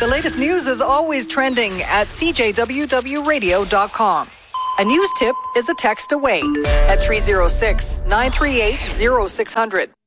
The latest news is always trending at cjwwradio.com. A news tip is a text away at 306-938-0600.